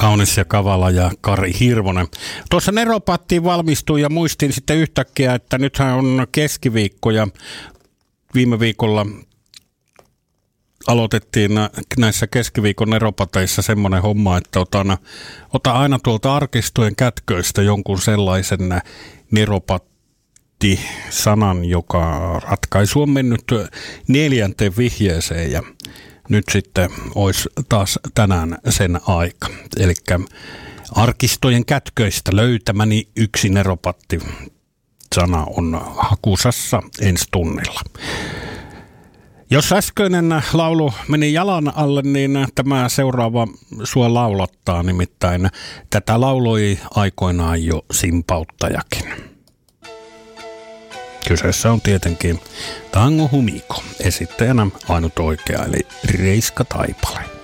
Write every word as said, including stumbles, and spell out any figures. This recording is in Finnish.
Kaunis ja kavala ja Kari Hirvonen. Tuossa Neropattiin valmistui ja muistin sitten yhtäkkiä, että nythän on keskiviikko ja viime viikolla aloitettiin näissä keskiviikon Neropateissa semmoinen homma, että otan, ota aina tuolta arkistojen kätköistä jonkun sellaisen Neropatti-sanan, joka ratkaisu on mennyt neljänteen vihjeeseen ja nyt sitten olisi taas tänään sen aika. Eli arkistojen kätköistä löytämäni yksi Neropatti-sana on hakusassa ensi tunnilla. Jos äskeinen laulu meni jalan alle, niin tämä seuraava sua laulattaa, nimittäin tätä lauloi aikoinaan jo Simpauttajakin. Kyseessä on tietenkin Tango Humiko, esittäjänä ainut oikea eli Reiska Taipale.